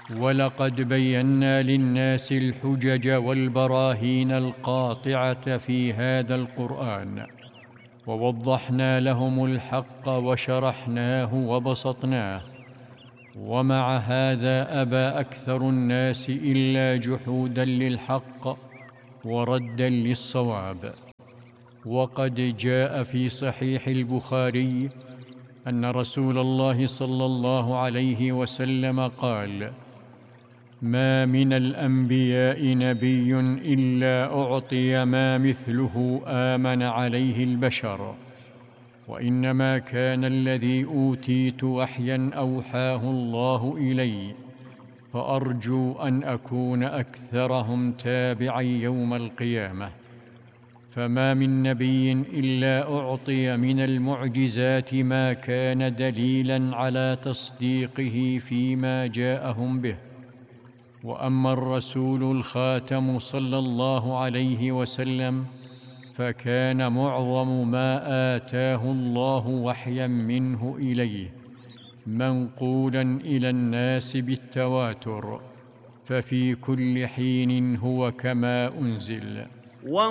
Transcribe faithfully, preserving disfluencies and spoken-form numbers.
ولقد بينا للناس الحجج والبراهين القاطعة في هذا القرآن، ووضحنا لهم الحق وشرحناه وبسطناه، ومع هذا أبى أكثر الناس إلا جحودا للحق وردا للصواب. وقد جاء في صحيح البخاري أن رسول الله صلى الله عليه وسلم قال: ما من الأنبياء نبي إلا أعطي ما مثله آمن عليه البشر، وإنما كان الذي أوتيت وحيا أوحاه الله إلي، فأرجو أن أكون أكثرهم تابعا يوم القيامة. فما من نبي إلا أعطي من المعجزات ما كان دليلا على تصديقه فيما جاءهم به. وأما الرسول الخاتم صلى الله عليه وسلم فكان معظم ما آتاه الله وحيا منه إليه منقولا إلى الناس بالتواتر، ففي كل حين هو كما أنزل.